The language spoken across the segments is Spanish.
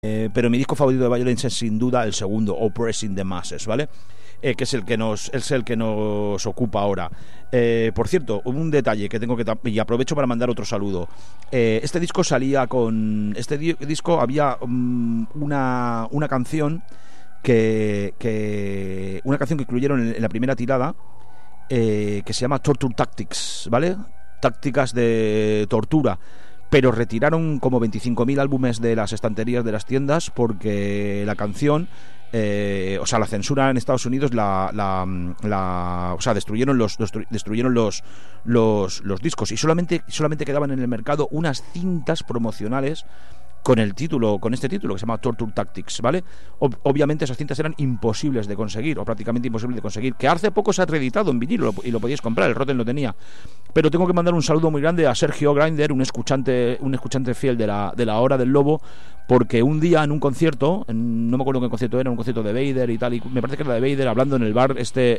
pero mi disco favorito de Violence es sin duda el segundo, Oppressing the Masses, ¿vale? Que es el que nos ocupa ahora. Por cierto, un detalle que tengo que y aprovecho para mandar otro saludo. Este disco salía con disco había una canción una canción que incluyeron en la primera tirada, que se llama Torture Tactics, ¿vale? Tácticas de tortura. Pero retiraron como 25.000 álbumes de las estanterías de las tiendas porque la canción, la censura en Estados Unidos destruyeron los discos y solamente quedaban en el mercado unas cintas promocionales con este título que se llama Torture Tactics, ¿vale? Obviamente esas cintas eran imposibles de conseguir, o prácticamente imposibles de conseguir, que hace poco se ha reeditado en vinilo y lo podíais comprar, el Rotten lo tenía. Pero tengo que mandar un saludo muy grande a Sergio Grinder, un escuchante fiel de la Hora del Lobo, porque un día en un concierto, no me acuerdo qué concierto era, un concierto de Vader y tal, y me parece que era de Vader, hablando en el bar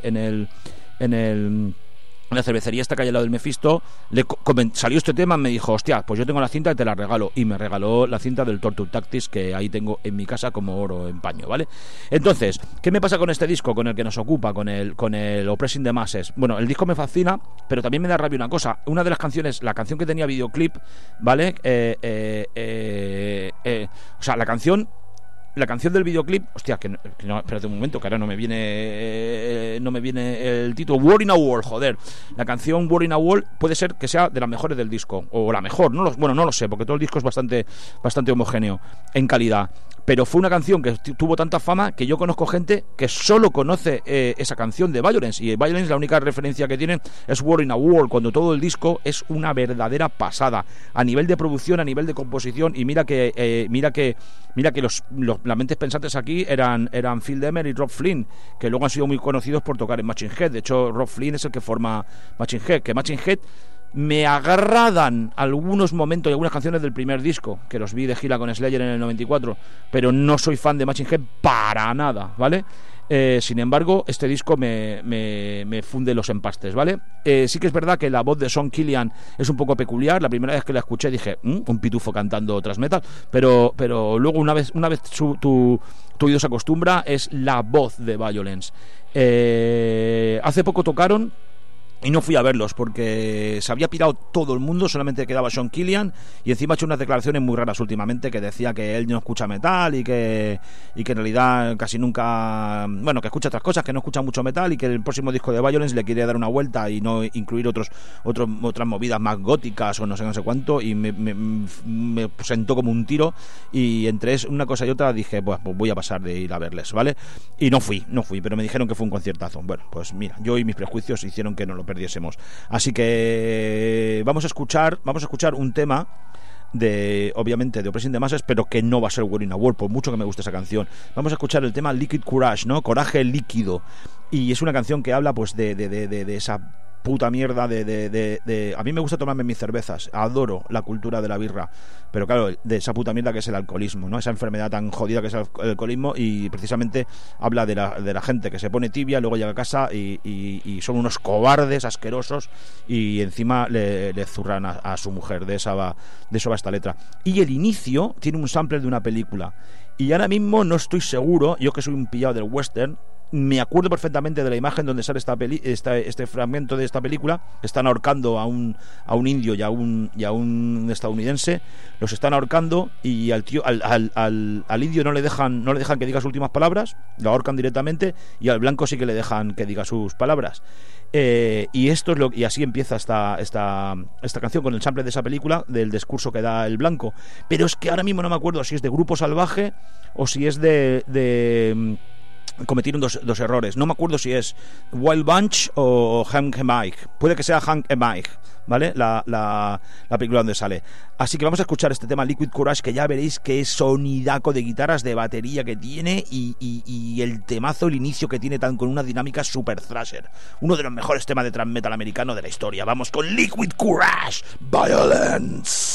en la cervecería esta que hay al lado del Mephisto, salió este tema, me dijo, hostia, pues yo tengo la cinta y te la regalo, y me regaló la cinta del Torture Tactics, que ahí tengo en mi casa como oro en paño, ¿vale? Entonces, ¿qué me pasa con este disco, con el que nos ocupa, con el Oppressing the Masses? Bueno, el disco me fascina, pero también me da rabia una cosa. Una de las canciones, la canción que tenía videoclip, ¿vale? La canción del videoclip, hostia, que no, espérate un momento, que ahora no me viene el título. War in a Wall, joder. La canción War in a Wall puede ser que sea de las mejores del disco, o la mejor, no lo sé, porque todo el disco es bastante homogéneo en calidad. Pero fue una canción que tuvo tanta fama que yo conozco gente que solo conoce esa canción de Violence, y Violence la única referencia que tienen es War in a Wall, cuando todo el disco es una verdadera pasada a nivel de producción, a nivel de composición. Y mira que las mentes pensantes aquí eran Phil Demer y Rob Flynn, que luego han sido muy conocidos por tocar en Machine Head. De hecho, Rob Flynn es el que forma Machine Head, que Machine Head me agradan algunos momentos y algunas canciones del primer disco, que los vi de gira con Slayer en el 94, pero no soy fan de Machine Head para nada, ¿vale? Sin embargo, este disco me funde los empastes, ¿vale? Sí que es verdad que la voz de Sean Killian es un poco peculiar. La primera vez que la escuché dije, un pitufo cantando thrash metal, pero luego una vez tu oído se acostumbra, es la voz de Violence. Hace poco tocaron y no fui a verlos porque se había pirado todo el mundo, solamente quedaba Sean Killian, y encima ha hecho unas declaraciones muy raras últimamente, que decía que él no escucha metal y que en realidad casi nunca, bueno, que escucha otras cosas, que no escucha mucho metal, y que el próximo disco de Violence le quiere dar una vuelta y no incluir otras movidas más góticas o no sé cuánto, y me sentó como un tiro, y entre una cosa y otra dije, pues voy a pasar de ir a verles, ¿vale? Y no fui, pero me dijeron que fue un conciertazo. Bueno, pues mira, yo y mis prejuicios hicieron que no lo perdiésemos. Así que vamos a escuchar un tema obviamente de Oppressing the Masses, pero que no va a ser War in a War, por mucho que me guste esa canción. Vamos a escuchar el tema Liquid Courage, ¿no? Coraje líquido. Y es una canción que habla pues de esa puta mierda a mí me gusta tomarme mis cervezas, adoro la cultura de la birra, pero claro, de esa puta mierda que es el alcoholismo, ¿no? Esa enfermedad tan jodida que es el alcoholismo, y precisamente habla de la gente que se pone tibia, luego llega a casa y son unos cobardes asquerosos, y encima le zurran a su mujer. De eso va esta letra. Y el inicio tiene un sample de una película, y ahora mismo no estoy seguro, yo que soy un pillado del western, me acuerdo perfectamente de la imagen donde sale este fragmento de esta película. Están ahorcando a un indio y a un estadounidense, los están ahorcando, y al indio no le dejan que diga sus últimas palabras, lo ahorcan directamente, y al blanco sí que le dejan que diga sus palabras. Y esto es y así empieza esta canción, con el sample de esa película, del discurso que da el blanco. Pero es que ahora mismo no me acuerdo si es de Grupo Salvaje o si es cometieron dos errores. No me acuerdo si es Wild Bunch o Hank Mike. Puede que sea Hank Mike, ¿vale? La película donde sale. Así que vamos a escuchar este tema Liquid Courage, que ya veréis qué sonidaco de guitarras, de batería que tiene, y el temazo, el inicio que tiene, tan con una dinámica super thrasher. Uno de los mejores temas de thrash metal americano de la historia. Vamos con Liquid Courage, Violence.